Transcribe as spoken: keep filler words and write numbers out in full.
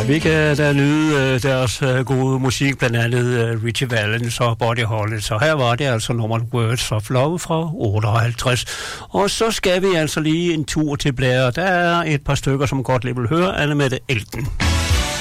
Ja, vi kan da nyde øh, deres øh, gode musik, blandt andet øh, Richie Valens og Buddy Holly. Så her var det altså nummeret Words of Love fra otteoghalvtreds. Og så skal vi altså lige en tur til Blair. Der er et par stykker, som godt lige vil høre. Anne-Mette Elten.